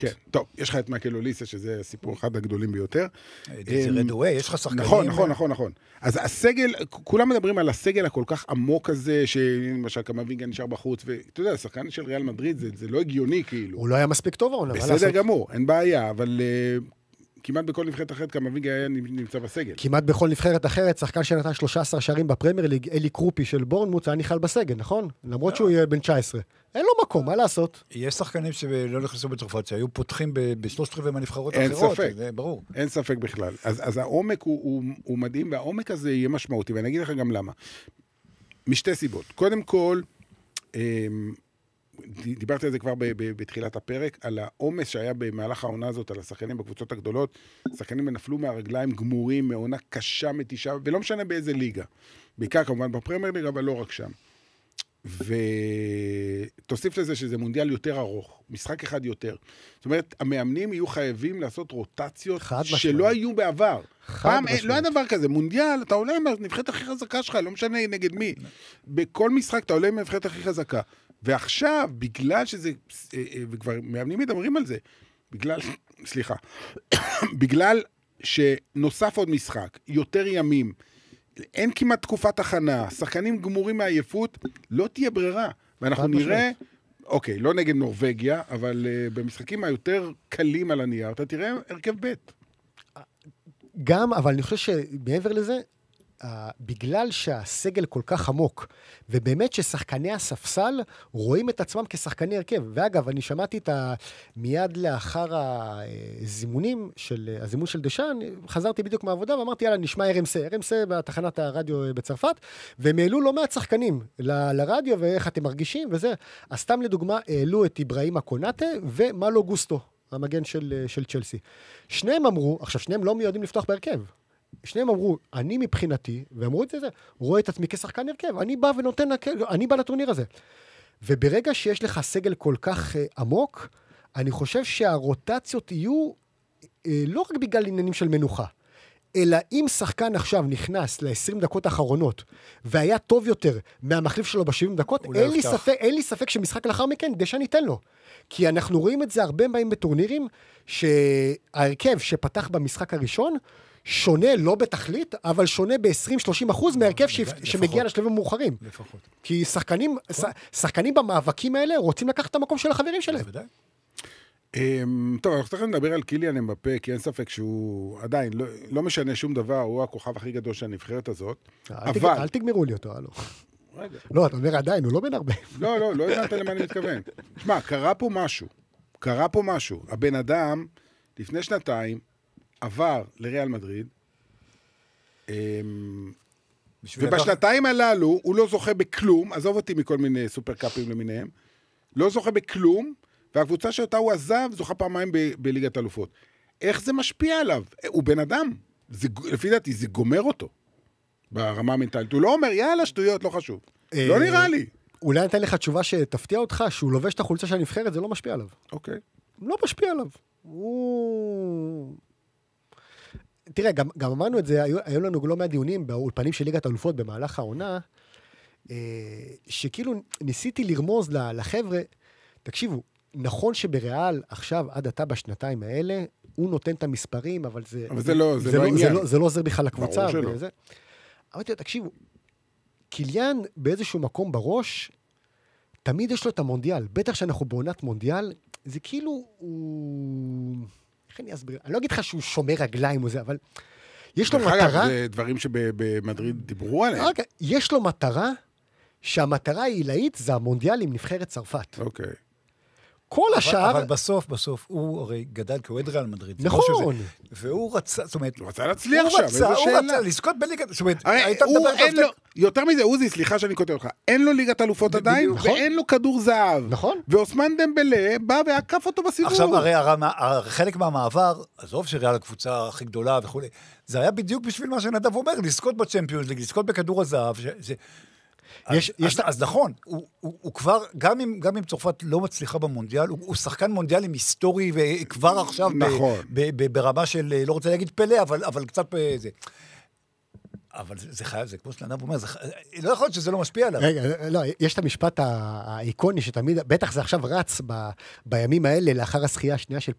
כן, טוב, יש לך את מייקל אוליסה, שזה סיפור אחד הגדולים ביותר. יש לך שחקנים. נכון. אז הסגל, כולם מדברים על הסגל הכל כך עמוק הזה, שלמשל קמבינגה נשאר בחוץ, ואתה יודע, השחקן של ריאל מדריד, זה לא הגיוני כאילו. הוא לא היה מספיק טוב, אבל בסדר גמור, אין בעיה, אבל כמעט בכל נבחרת אחרת קמבינגה היה נמצא בסגל. כמעט בכל נבחרת אחרת, שחקן שנתן 13 שערים בפרמייר ליג, אלי קרופי של בורנמוט, היה נכלל בסגל, נכון? למרות שהוא יהיה בן 19. אין לו מקום, מה לעשות? יש שחקנים שלא נכנסו בצרפת, שהיו פותחים בשלושת רבעי מהנבחרות האחרות, זה ברור. אין ספק בכלל. אז העומק הוא מדהים, והעומק הזה יהיה משמעותי, ואני אגיד לך גם למה. משתי סיבות. קודם כל, דיברתי על זה כבר בתחילת הפרק, על העומס שהיה במהלך העונה הזאת, על השחקנים בקבוצות הגדולות, שחקנים נפלו מהרגליים גמורים, מעונה קשה, מתישה, ולא משנה באיזה ליגה. בעיקר כמובן בפרמייר ליג, אבל לא רק שם. ותוסיף לזה שזה מונדיאל יותר ארוך, משחק אחד יותר. זאת אומרת, המאמנים יהיו חייבים לעשות רוטציות שלא היו בעבר. פעם לא היה דבר כזה, מונדיאל, אתה עולה עם הנבחרת הכי חזקה שלך, לא משנה נגד מי. בכל משחק אתה עולה עם הנבחרת הכי חזקה. ועכשיו, בגלל שזה, וכבר מאמנים מדברים על זה, בגלל שנוסף עוד משחק, יותר ימים, אין כמעט תקופת הכנה, שחקנים גמורים מעייפות, לא תהיה ברירה. ואנחנו נראה, אוקיי, לא נגד נורווגיה, אבל במשחקים היותר קלים על הנייר, אתה תראה הרכב בית. גם, אבל אני חושב שמעבר לזה, בגלל שהסגל כל כך עמוק, ובאמת ששחקני הספסל רואים את עצמם כשחקני הרכב. ואגב, אני שמעתי מיד לאחר הזימון של דשאן, חזרתי בדיוק מהעבודה, ואמרתי, יאללה, נשמע RMC בתחנת הרדיו בצרפת, והם העלו לא מעט שחקנים לרדיו, ואיך אתם מרגישים, וזה. אז סתם לדוגמה, העלו את איברהימה קונאטה, ומלו גוסטו, המגן של צ'לסי. שניהם אמרו, עכשיו שניהם לא מיועדים לפתוח בהרכב. שניהם אמרו, אני מבחינתי, ואמרו את זה, רואה את עצמי כשחקן הרכב, אני בא לטורניר הזה. וברגע שיש לך סגל כל כך עמוק, אני חושב שהרוטציות יהיו לא רק בגלל עניינים של מנוחה, אלא אם שחקן עכשיו נכנס ל-20 דקות האחרונות, והיה טוב יותר מהמחליף שלו ב-70 דקות, אין לי ספק שמשחק לאחר מכן, דשאן ייתן לו. כי אנחנו רואים את זה הרבה פעמים בטורנירים, שההרכב שפתח במשחק הראשון, שונה, לא בתכלית, אבל שונה ב-20-30% מהרכב שמגיע לשלבים מאוחרים. לפחות. כי שחקנים במאבקים האלה רוצים לקחת את המקום של החברים שלהם. בוודאי. טוב, אנחנו צריכים לדבר על קיליאן אמבפה, כי אין ספק שהוא עדיין לא משנה שום דבר, הוא הכוכב הכי גדול של הנבחרת הזאת. אל תגמרו לי אותו, לא, אתה אומר עדיין, הוא לא בן הרבה. לא הבנת למה אני מתכוון. תשמע, קרה פה משהו. הבן אדם, לפני שנתיים, עבר לריאל מדריד, ובשנתיים הללו הוא לא זוכה בכלום, עזוב אותי מכל מיני סופר קאפים למיניהם, לא זוכה בכלום, והקבוצה שאותה הוא עזב זוכה פעמיים בליגת אלופות. איך זה משפיע עליו? הוא בן אדם, לפי דעתי זה גומר אותו, ברמה המנטלית. הוא לא אומר, יאללה שטויות, לא חשוב. לא נראה לי. אולי נתן לך תשובה שתפתיע אותך, שהוא לובש את החולצה של הנבחרת, זה לא משפיע עליו. אוקיי. לא משפיע עליו. תראה, גם אמרנו את זה, היו לנו לא מהדיונים באולפנים של ליגת האלופות במהלך העונה, שכאילו ניסיתי לרמוז לחבר'ה, תקשיבו, נכון שבריאל עכשיו עד עתה בשנתיים האלה, הוא נותן את המספרים, אבל זה לא העניין. זה לא עוזר בכלל לקבוצה. ברור שלא. אמרתי, תקשיבו, קיליאן באיזשהו מקום בראש, תמיד יש לו את המונדיאל, בטח שאנחנו בעונת מונדיאל, זה כאילו הוא... איך אני אסביר? אני לא אגיד לך שהוא שומר רגליים או זה, אבל יש לו מטרה... זה דברים שבמדריד דיברו עליהם. יש לו מטרה, שהמטרה העילאית זה המונדיאל עם נבחרת צרפת. אוקיי. כל השאר... אבל בסוף הוא הרי גדל כאוהד ריאל מדריד. נכון. והוא רצה, זאת אומרת... הוא רצה להצליח שם, איזה שאלה. הוא רצה לזכות בליגת... זאת אומרת, יותר מזה, עוזי, סליחה שאני כותב לך, אין לו ליגת אלופות עדיין, ואין לו כדור זהב. נכון. ואוסמן דמבלה בא ועקף אותו בסיבוב. עכשיו, הרי חלק מהמעבר, עזוב שריאל הקבוצה הכי גדולה וכו', זה היה בדיוק בשביל מה שנדב אומר, לזכות בצ'מפיונס ליג, לזכות בכדור הזהב, אז נכון, הוא כבר, גם אם צרפת לא מצליחה במונדיאל, הוא שחקן מונדיאלים היסטורי, וכבר עכשיו ברמה של, לא רוצה להגיד פלא, אבל קצת זה. אבל זה חייב, זה כמו שלנב אומר, לא יכול להיות שזה לא משפיע עליו. רגע, לא, יש את המשפט האיקוני שתמיד, בטח זה עכשיו רץ בימים האלה, לאחר השחייה השנייה של